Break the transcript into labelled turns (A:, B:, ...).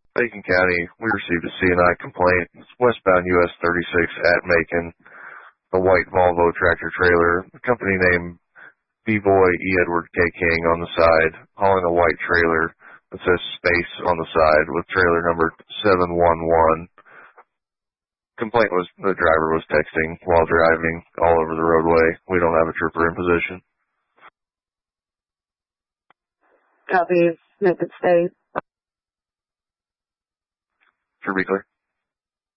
A: Macon County, we received a CNI complaint. It's westbound US 36 at Macon, a white Volvo tractor trailer. The company name B-Boy E. Edward K. King on the side, hauling a white trailer that says space on the side with trailer number 711. Complaint was the driver was texting while driving all over the roadway. We don't have a trooper in position.
B: Copy. Make it stay.
A: Should be clear.